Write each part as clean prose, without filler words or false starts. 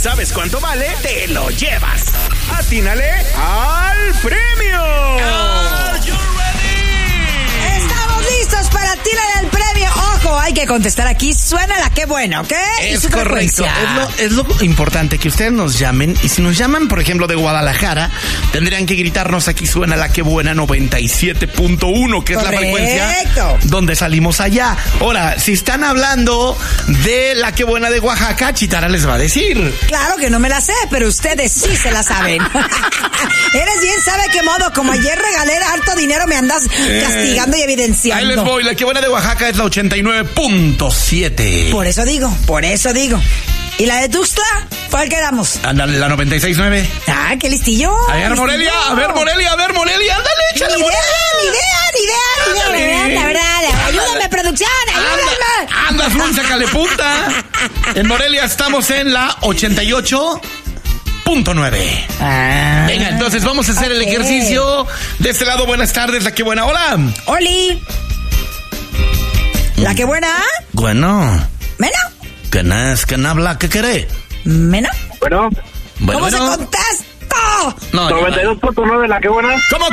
sabes cuánto vale, te lo llevas. ¡Atínale al premio! Are you ready? Estamos listos para tirar el premio. Ojo, hay que contestar aquí. Suena la qué buena, ¿ok? Es correcto. Es lo importante, que ustedes nos llamen. Y si nos llaman, por ejemplo, de Guadalajara, tendrían que gritarnos: aquí suena la que buena 97.1, que es la frecuencia donde salimos allá. Ahora, si están hablando de la que buena de Oaxaca, Chitara les va a decir. Claro que no me la sé, pero ustedes sí se la saben. Eres bien sabe qué modo. Como ayer regalé harto dinero, me andas castigando y evidenciando. Ahí les voy. La que buena de Oaxaca es la 89.7. Por eso digo. ¿Y la de Tuxtla? ¿Cuál quedamos? Anda, la 96.9. Ah, qué listillo. A ver, Morelia, ándale, échale. Ni idea. La verdad. Ayúdame, producción, ayúdame. Andas muy sácale punta. En Morelia estamos en la 88.9. Venga, entonces vamos a hacer el ejercicio. De este lado, buenas tardes, la que buena. Hola. Oli. ¿La que buena? Bueno. ¿Mena? ¿Quién habla? ¿Qué querés? ¿Mena? Bueno. ¿Cómo se contesta? No, 92.9, la que buena. ¿Cómo?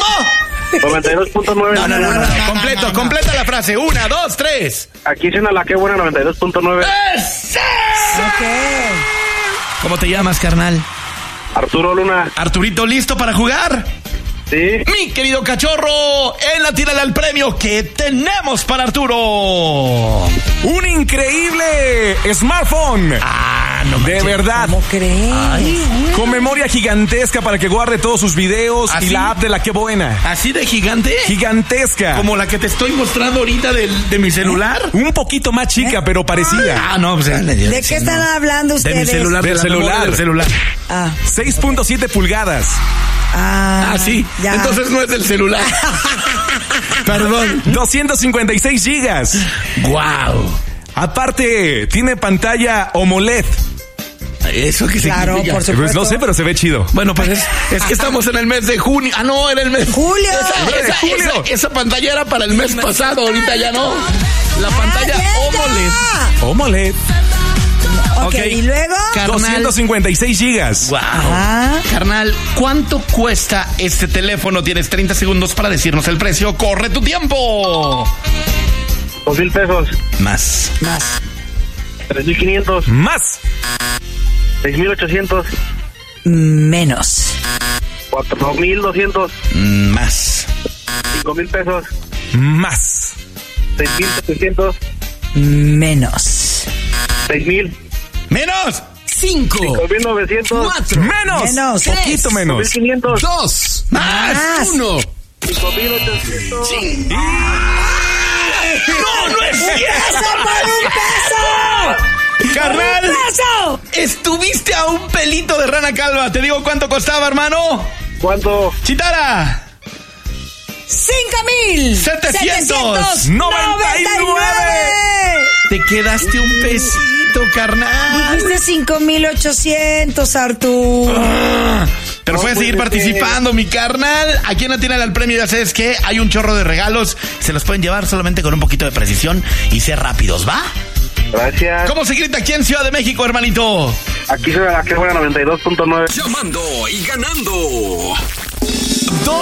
92.9. No. Completa la frase. 1, 2, 3. Aquí suena la que buena 92.9. Ok. ¿Cómo te llamas, carnal? Arturo Luna. Arturito, ¿listo para jugar? Sí. Mi querido cachorro, en la tírale al premio que tenemos para Arturo. Un increíble smartphone. No de manches. verdad. ¿Cómo crees? Con memoria gigantesca para que guarde todos sus videos. ¿Así? Y la app de la que buena. ¿Así de gigante? Gigantesca. Como la que te estoy mostrando ahorita de mi celular. Un poquito más chica, pero parecida. No, pues ¿De qué están hablando de ustedes? mi celular. Del de la memoria celular. del celular. 6.7 pulgadas. Sí. Ya. Entonces no es del celular. Perdón. 256 gigas. Wow. Aparte, tiene pantalla AMOLED. ¿Eso qué Claro, significa? por supuesto. Pues no sé, pero se ve chido. Bueno, pues es que estamos en el mes de junio. No, era el mes... ¡Julio! Esa pantalla era para el mes pasado, ahorita ya no. La pantalla AMOLED. Ok, ¿y luego? Carnal. 256 gigas. Wow. Carnal, ¿cuánto cuesta este teléfono? Tienes 30 segundos para decirnos el precio. ¡Corre tu tiempo! 2,000 pesos. Más. 3,500. Más. 6,800. Menos. 4,200. Más. 5,000 pesos. Más. 6,700. Menos. 6,000. ¡Menos! 5, 5,900. 4, Menos. Poquito menos. 5,500. 2, ¡Más! 1. 5,800. ¡No es cierto! ¡Eso por un peso! ¡Carnal! ¡Un peso! Estuviste a un pelito de rana calva. Te digo cuánto costaba, hermano. ¿Cuánto? Chitara. 5,799. Te quedaste un pesito, carnal. Dijiste 5,800, Artur. Pero No puedes seguir puede participando, mi carnal. Aquí en Atínale al premio, ya sabes que hay un chorro de regalos. Se los pueden llevar solamente con un poquito de precisión y ser rápidos, ¿va? Gracias. ¿Cómo se grita aquí en Ciudad de México, hermanito? Aquí suena la que buena 92.9. Llamando y ganando.